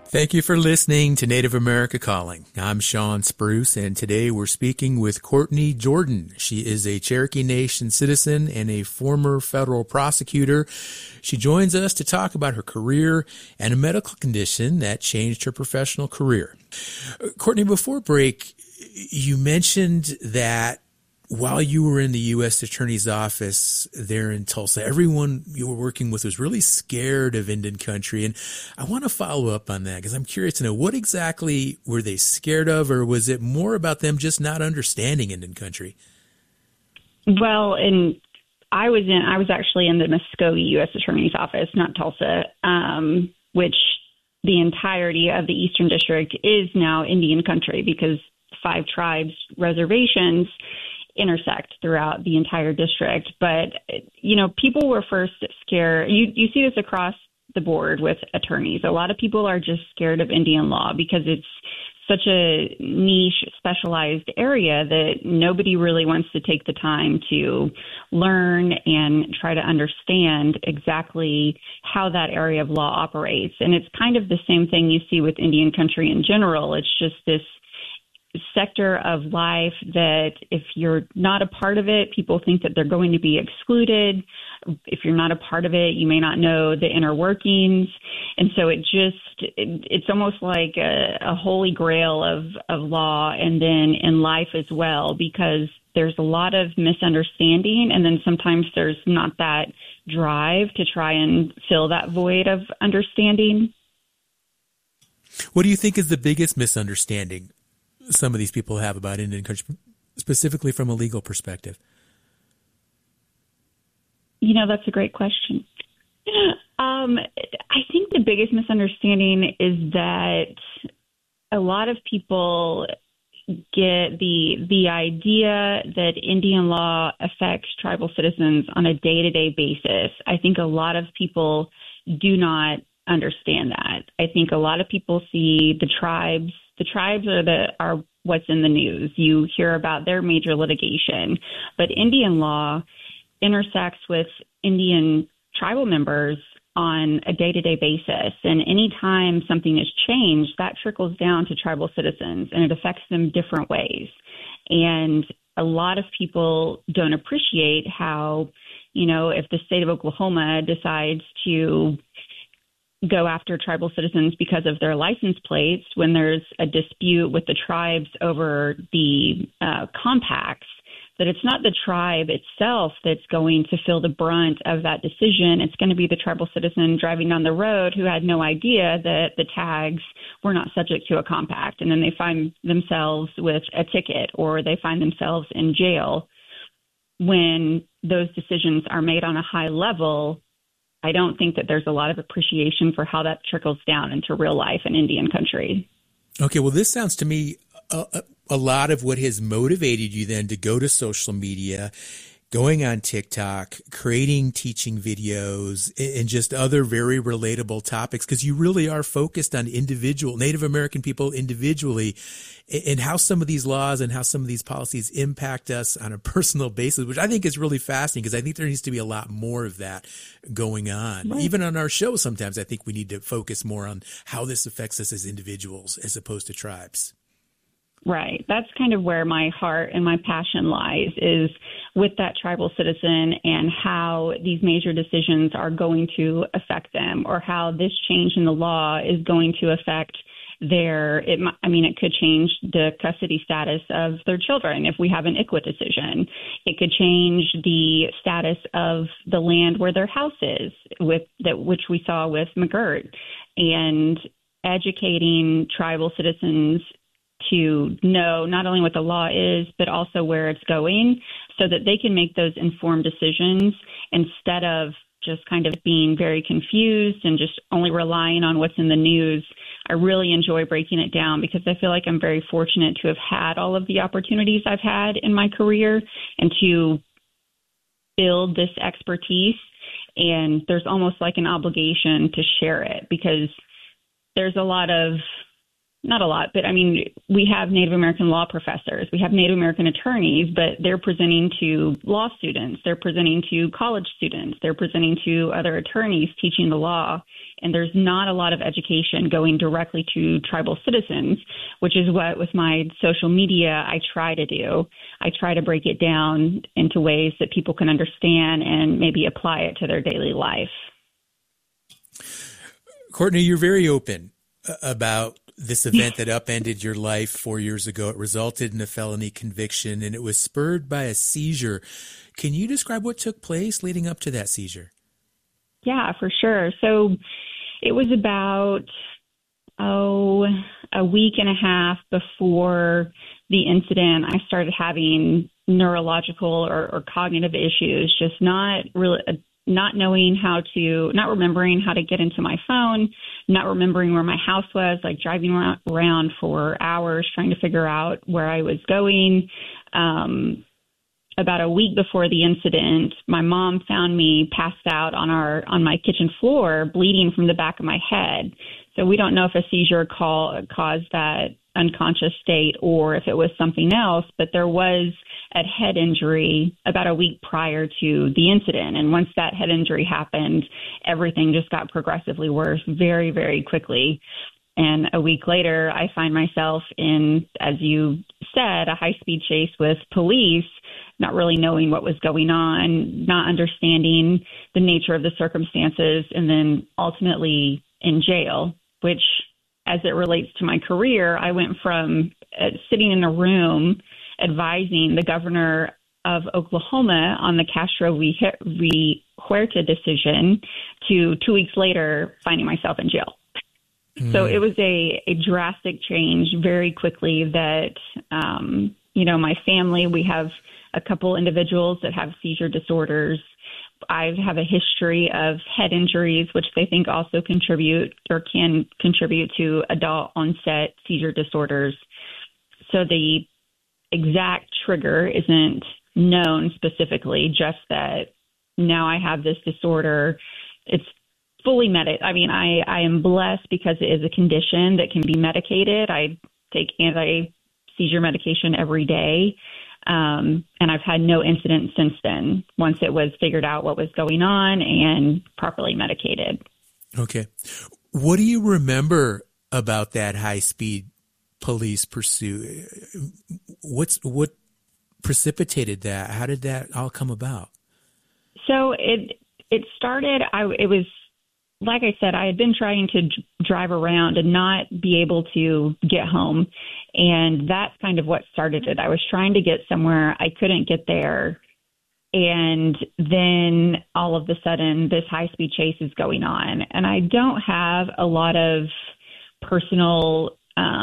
Thank you for listening to Native America Calling. I'm Sean Spruce, and today we're speaking with Courtney Jordan. She is a Cherokee Nation citizen and a former federal prosecutor. She joins us to talk about her career and a medical condition that changed her professional career. Courtney, before break, you mentioned that while you were in the U.S. Attorney's Office there in Tulsa, everyone you were working with was really scared of Indian country. And I want to follow up on that because I'm curious to know, what exactly were they scared of, or was it more about them just not understanding Indian country? Well, I was actually in the Muskogee U.S. Attorney's Office, not Tulsa, which the entirety of the Eastern District is now Indian country because 5 tribes reservations intersect throughout the entire district. But, people were first scared. You see this across the board with attorneys. A lot of people are just scared of Indian law because it's such a niche, specialized area that nobody really wants to take the time to learn and try to understand exactly how that area of law operates. And it's kind of the same thing you see with Indian country in general. It's just this sector of life that if you're not a part of it, people think that they're going to be excluded. If you're not a part of it, you may not know the inner workings. And so it's almost like a holy grail of law, and then in life as well, because there's a lot of misunderstanding, and then sometimes there's not that drive to try and fill that void of understanding. What do you think is the biggest misunderstanding some of these people have about Indian country, specifically from a legal perspective? That's a great question. I think the biggest misunderstanding is that a lot of people get the idea that Indian law affects tribal citizens on a day-to-day basis. I think a lot of people do not understand that. I think a lot of people see the tribes. The tribes are what's in the news. You hear about their major litigation, but Indian law intersects with Indian tribal members on a day-to-day basis. And anytime something is changed, that trickles down to tribal citizens, and it affects them different ways. And a lot of people don't appreciate how, if the state of Oklahoma decides to go after tribal citizens because of their license plates, when there's a dispute with the tribes over the compacts, that it's not the tribe itself that's going to feel the brunt of that decision. It's going to be the tribal citizen driving down the road who had no idea that the tags were not subject to a compact. And then they find themselves with a ticket, or they find themselves in jail. When those decisions are made on a high level, I don't think that there's a lot of appreciation for how that trickles down into real life in Indian country. Okay, well, this sounds to me a lot of what has motivated you then to go to social media, going on TikTok, creating teaching videos, and just other very relatable topics, because you really are focused on Native American people individually, and how some of these laws and how some of these policies impact us on a personal basis, which I think is really fascinating, because I think there needs to be a lot more of that going on. Right. Even on our show, sometimes I think we need to focus more on how this affects us as individuals as opposed to tribes. Right. That's kind of where my heart and my passion lies, is with that tribal citizen and how these major decisions are going to affect them, or how this change in the law is going to affect it could change the custody status of their children if we have an ICWA decision. It could change the status of the land where their house is, which we saw with McGirt, and educating tribal citizens to know not only what the law is, but also where it's going, so that they can make those informed decisions instead of just kind of being very confused and just only relying on what's in the news. I really enjoy breaking it down because I feel like I'm very fortunate to have had all of the opportunities I've had in my career and to build this expertise. And there's almost like an obligation to share it, because there's a lot of not a lot, but I mean, we have Native American law professors, we have Native American attorneys, but they're presenting to law students, they're presenting to college students, they're presenting to other attorneys teaching the law. And there's not a lot of education going directly to tribal citizens, which is what with my social media I try to do. I try to break it down into ways that people can understand and maybe apply it to their daily life. Courtney, you're very open about this event that upended your life 4 years ago. It resulted in a felony conviction, and it was spurred by a seizure. Can you describe what took place leading up to that seizure? Yeah, for sure. So it was about, a week and a half before the incident, I started having neurological or cognitive issues, just not remembering how to get into my phone, not remembering where my house was, like driving around for hours trying to figure out where I was going. About a week before the incident, my mom found me passed out on my kitchen floor, bleeding from the back of my head. So we don't know if a seizure caused that unconscious state or if it was something else, but there was a head injury about a week prior to the incident. And once that head injury happened, everything just got progressively worse very, very quickly. And a week later, I find myself in, as you said, a high-speed chase with police, not really knowing what was going on, not understanding the nature of the circumstances, and then ultimately in jail, which, as it relates to my career, I went from sitting in a room advising the governor of Oklahoma on the Castro v. Huerta decision to 2 weeks later finding myself in jail. So it was a drastic change very quickly that, my family, we have a couple individuals that have seizure disorders. I have a history of head injuries, which they think also contribute or can contribute to adult onset seizure disorders. So the exact trigger isn't known specifically, just that now I have this disorder. It's fully medicated. I mean, I am blessed because it is a condition that can be medicated. I take anti-seizure medication every day. And I've had no incident since then, once it was figured out what was going on and properly medicated. Okay. What do you remember about that high-speed police pursuit? What precipitated that? How did that all come about? So it started, it was, like I said, I had been trying to drive around and not be able to get home. And that's kind of what started it. I was trying to get somewhere. I couldn't get there. And then all of a sudden, this high-speed chase is going on. And I don't have a lot of personal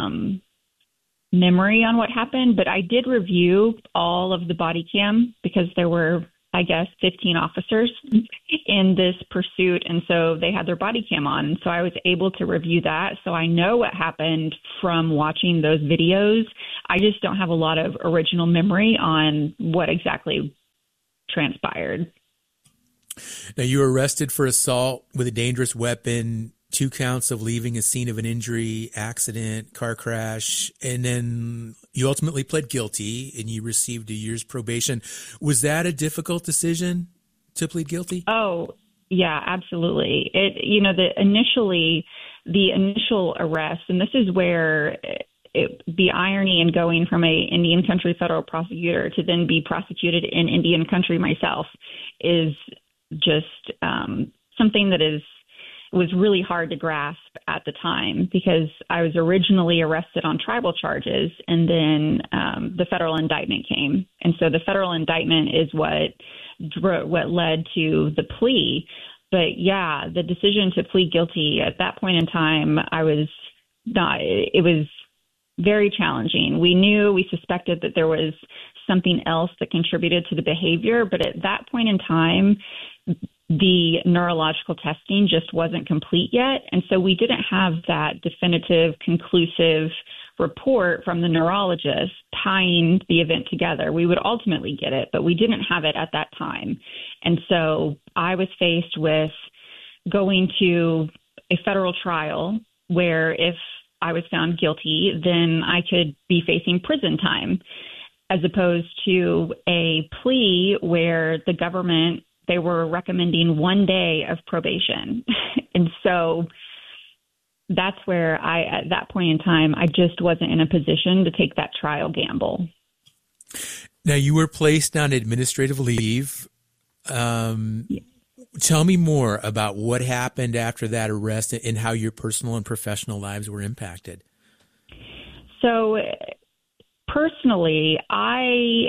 memory on what happened, but I did review all of the body cam because there were, I guess, 15 officers in this pursuit. And so they had their body cam on. And so I was able to review that. So I know what happened from watching those videos. I just don't have a lot of original memory on what exactly transpired. Now, you were arrested for assault with a dangerous weapon, 2 counts of leaving a scene of an injury, accident, car crash, and then you ultimately pled guilty and you received a year's probation. Was that a difficult decision to plead guilty? Oh, yeah, absolutely. The initial arrest, and this is where the irony in going from a Indian country federal prosecutor to then be prosecuted in Indian country myself is just something that was really hard to grasp at the time, because I was originally arrested on tribal charges, and then the federal indictment came. And so the federal indictment is what led to the plea. But yeah, the decision to plead guilty at that point in time, it was very challenging. We suspected that there was something else that contributed to the behavior, but at that point in time, the neurological testing just wasn't complete yet. And so we didn't have that definitive, conclusive report from the neurologist tying the event together. We would ultimately get it, but we didn't have it at that time. And so I was faced with going to a federal trial where if I was found guilty, then I could be facing prison time, as opposed to a plea where the government, they were recommending 1 day of probation. And so that's where at that point in time, I just wasn't in a position to take that trial gamble. Now, you were placed on administrative leave. Tell me more about what happened after that arrest and how your personal and professional lives were impacted. So personally, I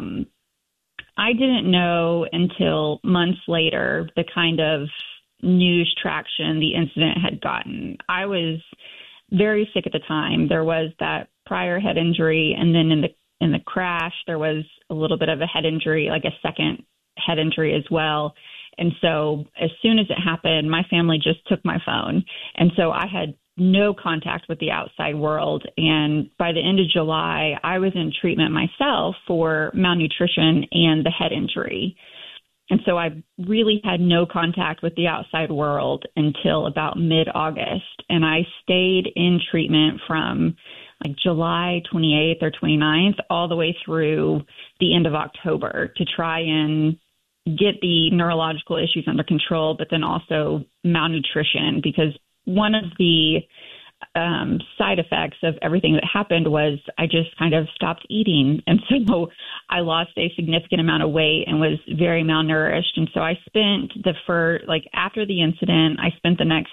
didn't know until months later the kind of news traction the incident had gotten. I was very sick at the time. There was that prior head injury, and then in the crash, there was a little bit of a head injury, like a second head injury as well. And so as soon as it happened, my family just took my phone. And so I had no contact with the outside world. And by the end of July, I was in treatment myself for malnutrition and the head injury. And so I really had no contact with the outside world until about mid-August. And I stayed in treatment from like July 28th or 29th all the way through the end of October to try and get the neurological issues under control, but then also malnutrition, because one of the side effects of everything that happened was I just kind of stopped eating. And so I lost a significant amount of weight and was very malnourished. And so I spent after the incident, I spent the next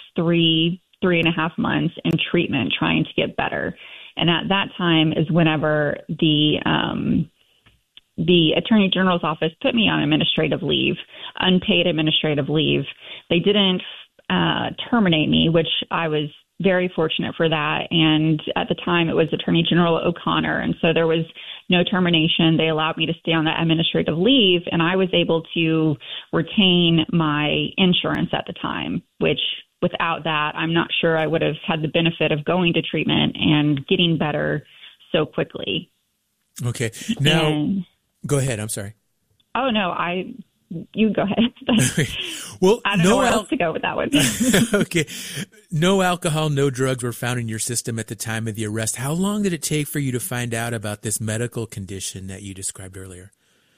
3.5 months in treatment trying to get better. And at that time is whenever the Attorney General's office put me on administrative leave, unpaid administrative leave. They didn't terminate me, which I was very fortunate for that. And at the time, it was Attorney General O'Connor. And so there was no termination. They allowed me to stay on that administrative leave, and I was able to retain my insurance at the time, which without that, I'm not sure I would have had the benefit of going to treatment and getting better so quickly. Okay. Now, go ahead. I'm sorry. Oh, no, you go ahead. Well, I don't know where else to go with that one. Okay. No alcohol, no drugs were found in your system at the time of the arrest. How long did it take for you to find out about this medical condition that you described earlier?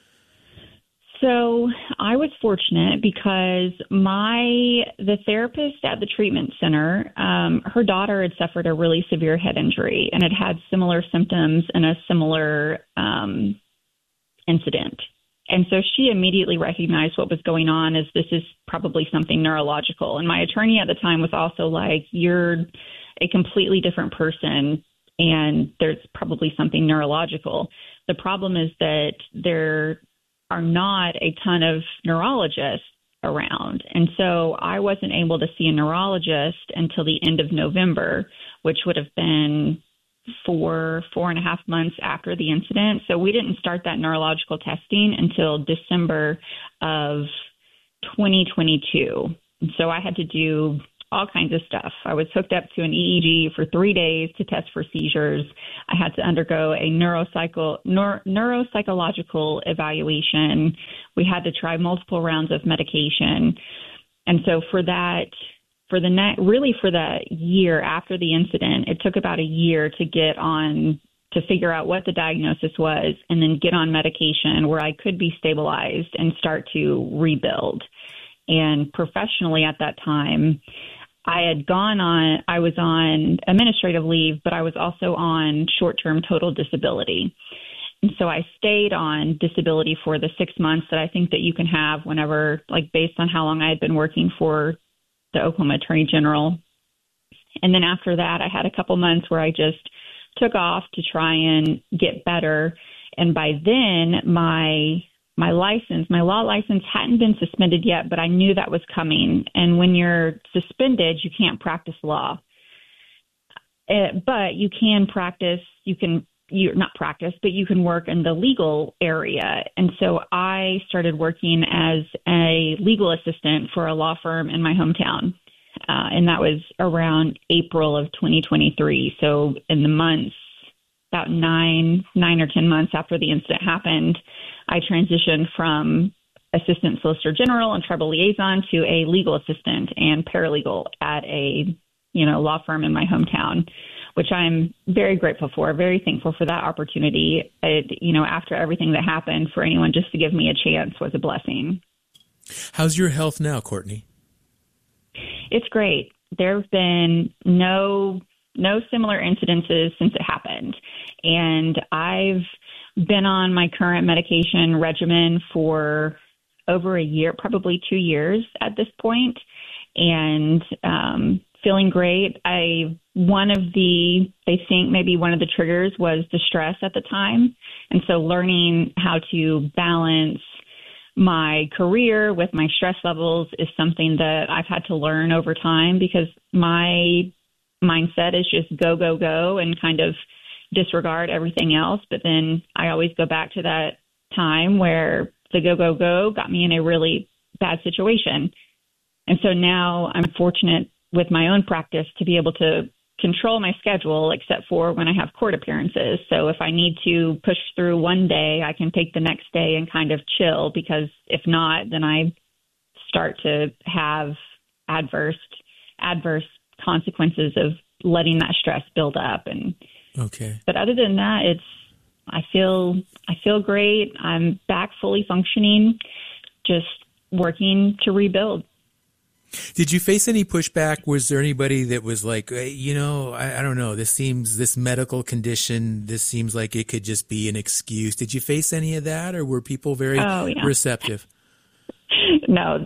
So I was fortunate because the therapist at the treatment center, her daughter had suffered a really severe head injury and had similar symptoms in a similar incident. And so she immediately recognized what was going on as this is probably something neurological. And my attorney at the time was also like, you're a completely different person and there's probably something neurological. The problem is that there are not a ton of neurologists around. And so I wasn't able to see a neurologist until the end of November, which would have been 4.5 months after the incident. So we didn't start that neurological testing until December of 2022. And so I had to do all kinds of stuff. I was hooked up to an EEG for 3 days to test for seizures. I had to undergo a neuropsychological evaluation. We had to try multiple rounds of medication. And so for the year after the incident, it took about a year to figure out what the diagnosis was and then get on medication where I could be stabilized and start to rebuild. And professionally at that time, I was on administrative leave, but I was also on short-term total disability. And so I stayed on disability for the 6 months that I think that you can have whenever, based on how long I had been working for the Oklahoma Attorney General. And then after that, I had a couple months where I just took off to try and get better. And by then, my law license hadn't been suspended yet, but I knew that was coming. And when you're suspended, you can't practice law. But you can practice, you can work in the legal area. And so I started working as a legal assistant for a law firm in my hometown. And that was around April of 2023. So in the months, about 9 or 10 months after the incident happened, I transitioned from assistant solicitor general and tribal liaison to a legal assistant and paralegal at a law firm in my hometown, which I'm very grateful for, very thankful for that opportunity. After everything that happened, for anyone just to give me a chance was a blessing. How's your health now, Courtney? It's great. There have been no similar incidences since it happened. And I've been on my current medication regimen for over a year, probably 2 years at this point, and feeling great. They think maybe one of the triggers was the stress at the time. And so learning how to balance my career with my stress levels is something that I've had to learn over time, because my mindset is just go, go, go and kind of disregard everything else. But then I always go back to that time where the go, go, go got me in a really bad situation. And so now I'm fortunate with my own practice to be able to control my schedule, except for when I have court appearances. So if I need to push through one day, I can take the next day and kind of chill, because if not, then I start to have adverse consequences of letting that stress build up. And okay. But other than that, I feel great. I'm back fully functioning, just working to rebuild. Did you face any pushback? Was there anybody that was like, I don't know, this medical condition, this seems like it could just be an excuse. Did you face any of that, or were people very receptive? No,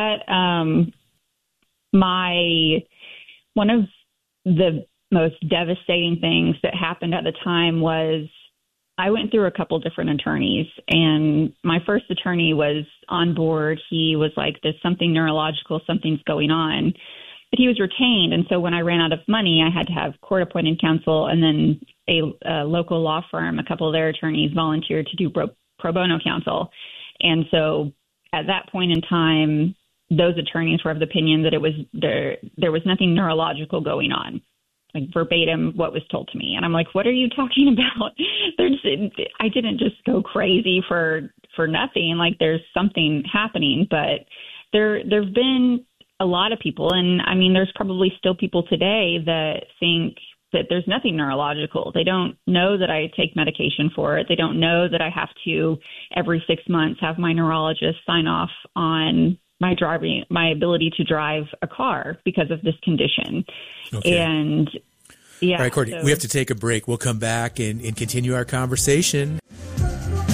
one of the most devastating things that happened at the time was I went through a couple different attorneys, and my first attorney was on board. He was like, there's something neurological, something's going on, but he was retained. And so when I ran out of money, I had to have court appointed counsel, and then a local law firm, a couple of their attorneys volunteered to do pro bono counsel. And so at that point in time, those attorneys were of the opinion that it was there was nothing neurological going on, like verbatim what was told to me. And I'm like, what are you talking about? I didn't just go crazy for nothing. Like, there's something happening. But there've been a lot of people, and I mean, there's probably still people today that think that there's nothing neurological. They don't know that I take medication for it. They don't know that I have to every 6 months have my neurologist sign off on my ability to drive a car because of this condition. Okay. And yeah. All right, Courtney, we have to take a break. We'll come back and continue our conversation.